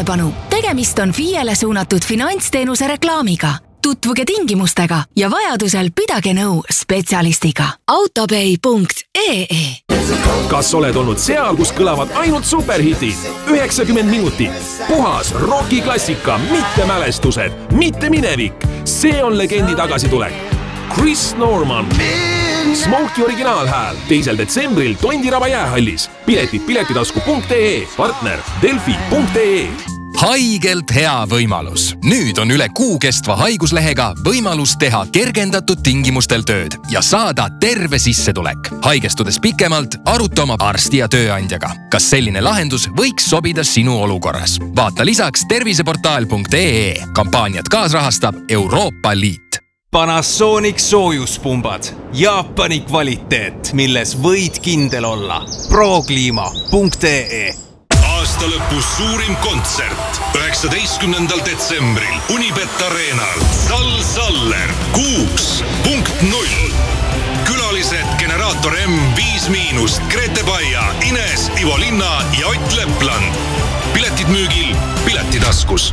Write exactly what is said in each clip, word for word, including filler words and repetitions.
Tähelepanu! Tegemist on F I E-le suunatud finantsteenuse reklaamiga. Tutvuge tingimustega ja vajadusel pidage nõu spetsialistiga. autopay punkt ee Kas oled olnud seal, kus kõlavad ainult superhitid? üheksakümmend minutit. Puhas rokiklassika, mitte mälestused, mitte minevik. See on legendi tagasitulek. Chris Norman. Smokey originaalhääl teisel detsembril Tondiraba jäähallis. Piletid piletitasku punkt ee, partner delfi punkt ee. Haigelt hea võimalus. Nüüd on üle kuu kestva haiguslehega võimalus teha kergendatud tingimustel tööd ja saada terve sissetulek. Haigestudes pikemalt, aruta oma arsti ja tööandjaga. Kas selline lahendus võiks sobida sinu olukorras? Vaata lisaks terviseportaal punkt ee. Kampaaniat kaasrahastab Euroopa Liit. Panasonic soojuspumbad. Jaapani kvaliteet, milles võid kindel olla. Prokliima punkt ee. Aasta lõpus suurim kontsert üheksateistkümnendal detsembril Unibet Arenal. Sal Saller kuus punkt null. Külalised Generaator M viis miinust, Grete Baia, Ines, Ivo Linna ja Ott Lepland. Piletid müügil Piletitaskus.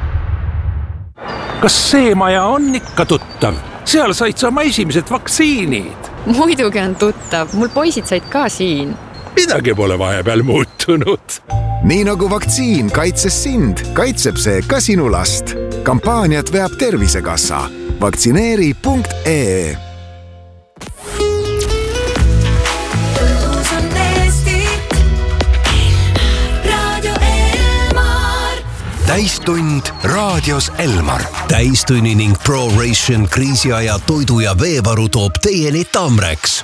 Kas see maja on ikka tuttav? Seal said sa oma esimesed vaktsiinid. Muidugi on tuttav, mul poisid said ka siin. Midagi pole vahepeal muutunud. Nii nagu vaktsiin kaitses sind, kaitseb see ka sinu last. Kampaaniat veab Tervisekassa. Vaktsineeri punkt ee. Täistund raadios Elmar. Täistunni ning ProRation kriisiaja toidu ja veevaru toob teieni Tamreks.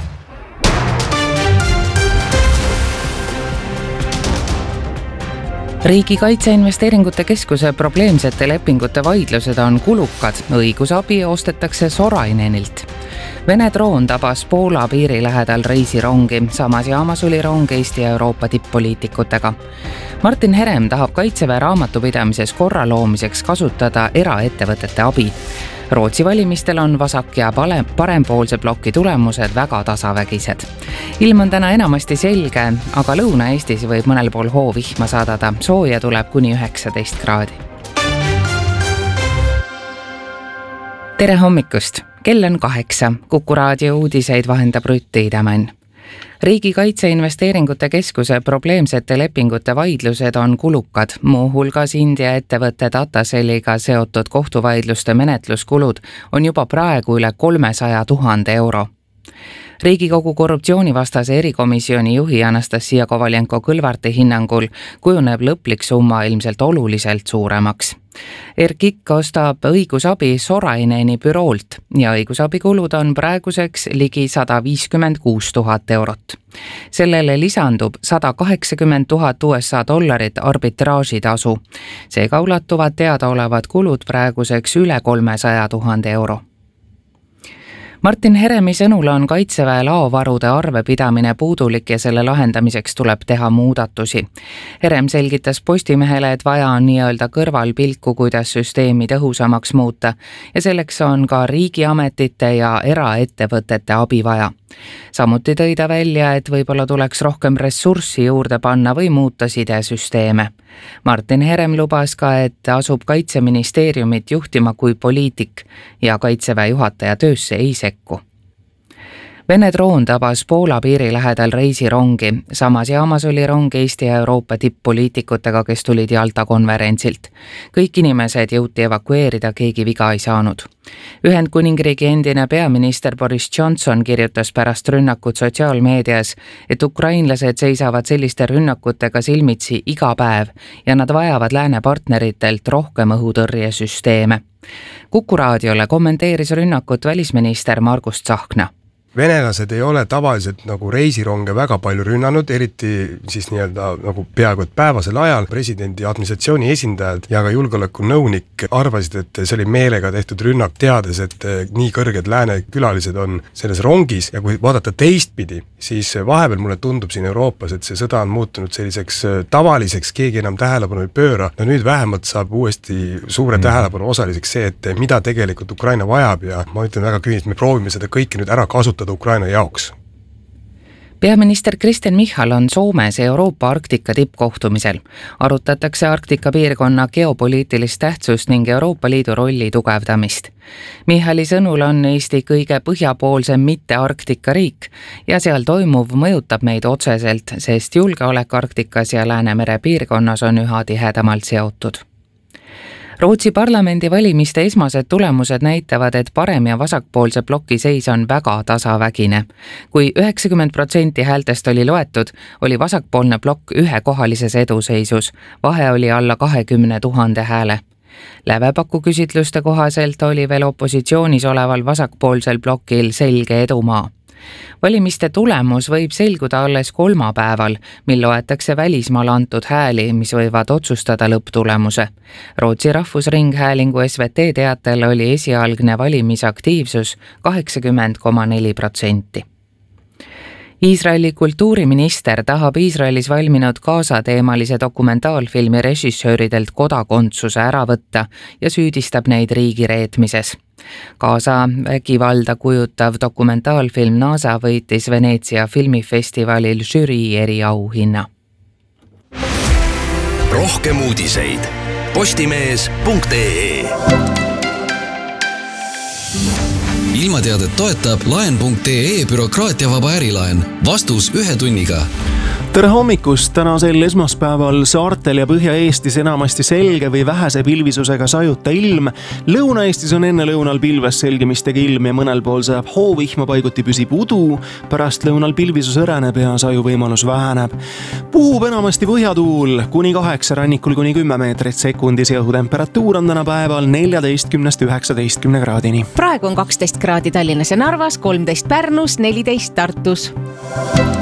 Riigi Kaitseinvesteeringute Keskuse probleemsete lepingute vaidlused on kulukad. Õigusabi ostetakse Sorainenilt. Vene droon tabas Poola piiri lähedal reisirongi. Samas jaamas oli rong Eesti ja Euroopa tipp-poliitikutega. Martin Herem tahab Kaitseväe raamatupidamises korra loomiseks kasutada eraettevõtete abi. Rootsi valimistel on vasak- ja parempoolse ploki tulemused väga tasavägised. Ilm on täna enamasti selge, aga Lõuna-Eestis võib mõnel pool hoovihma saadada. Sooja tuleb kuni üheksateist kraadi. Tere hommikust! Kell on kaheksa. Kuku raadio uudiseid vahendab Rütti Idamäen. Riigi Kaitseinvesteeringute Keskuse probleemsete lepingute vaidlused on kulukad. Muu hulgas India ettevõtte Dataseliga seotud kohtuvaidluste menetluskulud on juba praegu üle kolmesaja tuhande euro. Riigikogu korruptsioonivastase erikomisjoni juhi Anastasia Kovaljenko-Kõlvarti hinnangul kujuneb lõplik summa ilmselt oluliselt suuremaks. R K I K ostab õigusabi Soraineni büroolt ja õigusabikulud on praeguseks ligi sada viiskümmend kuus tuhat eurot. Sellele lisandub sada kaheksakümmend tuhat U S A dollarit arbitraažitasu. Seega ulatuvad teadaolevad kulud praeguseks üle kolmesaja tuhande euro. Martin Heremi sõnul on Kaitseväe laovarude arvepidamine puudulik ja selle lahendamiseks tuleb teha muudatusi. Herem selgitas Postimehele, et vaja on nii-öelda kõrvalpilku, kuidas süsteemi tõhusamaks muuta ja selleks on ka riigiametite ja eraettevõtete abi vaja. Samuti tõi ta välja, et võib-olla tuleks rohkem ressurssi juurde panna või muuta sidesüsteeme. Martin Herem lubas ka, et asub Kaitseministeeriumit juhtima kui poliitik ja Kaitseväe juhataja töösse ei sekku. Vene droon tabas Poola piiri lähedal reisirongi. Samas jaamas oli rong Eesti ja Euroopa tipp-poliitikutega, kes tulid Jalta konverentsilt. Kõik inimesed jõuti evakueerida, keegi viga ei saanud. Ühendkuningriigi endine peaminister Boris Johnson kirjutas pärast rünnakut sotsiaalmeedias, et ukrainlased seisavad selliste rünnakutega silmitsi iga päev ja nad vajavad lääne partneritelt rohkem õhutõrjesüsteeme. Kuku raadiole kommenteeris rünnakut välisminister Margus Tsahkna. Venelased ei ole tavaliselt nagu reisironge väga palju rünnanud, eriti siis nii-öelda nagu peaaegu et päevasel ajal. Presidendi administratsiooni esindajad ja ka julgeolekunõunik arvasid, et see oli meelega tehtud rünnak, teades, et nii kõrged lääne külalised on selles rongis ja kui vaadata teistpidi, siis vahepeal mulle tundub siin Euroopas, et see sõda on muutunud selliseks tavaliseks, keegi enam tähelepanu ei pööra. No nüüd vähemalt saab uuesti suure mm. tähelepanu osaliseks see, et mida tegelikult Ukraina vajab ja ma ütlen väga küüniliselt, me proovime seda kõike nüüd ära kasutada Ukraina jaoks. peaminister Kristen Michal on Soomes Euroopa Arktika tippkohtumisel. Arutatakse Arktika piirkonna geopoliitilist tähtsust ning Euroopa Liidu rolli tugevdamist. Michali sõnul on Eesti kõige põhjapoolsem mitte Arktika riik ja seal toimuv mõjutab meid otseselt, sest julgeolek Arktikas ja Läänemere piirkonnas on üha tihedamalt seotud. Rootsi parlamendi valimiste esmased tulemused näitavad, et parem- ja vasakpoolse ploki seis on väga tasavägine. Kui üheksakümmend protsenti häältest oli loetud, oli vasakpoolne plokk ühekohalises eduseisus. Vahe oli alla kahekümne tuhande hääle. Lävepaku küsitluste kohaselt oli veel opositsioonis oleval vasakpoolsel plokil selge edumaa. Valimiste tulemus võib selguda alles kolmapäeval, mil loetakse välismaal antud hääli, mis võivad otsustada lõpptulemuse. Rootsi Rahvusringhäälingu S V T teatel oli esialgne valimisaktiivsus kaheksakümmend koma neli protsenti. Iisraeli kultuuriminister tahab Iisraelis valminud Gaza teemalise dokumentaalfilmi režissööridelt kodakondsuse ära võtta ja süüdistab neid riigi reetmises. Gaza vägivalda kujutav dokumentaalfilm NASA võitis Veneetsia filmifestivalil žürii eriauhinna. Rohkem uudiseid postimees punkt ee. Ilmateadet toetab laen punkt ee bürokraatiavaba ärilaen. Vastus ühe tunniga. Tere hommikust! Tänasel esmaspäeval saartel ja Põhja-Eestis enamasti selge või vähese pilvisusega sajuta ilm. Lõuna-Eestis on enne lõunal pilves selgimistega ilm ja mõnel pool saab hoovihma, paiguti püsib udu. Pärast lõunal pilvisus õreneb ja saju võimalus väheneb. Puhub enamasti põhjatuul kuni kaheksa, rannikul kuni kümme meetrit sekundis ja õhutemperatuur on täna päeval neljateistkümnest üheksateistkümne kraadini. Praegu on kaksteist kraadi Tallinnas ja Narvas, kolmteist Pärnus, neliteist Tartus.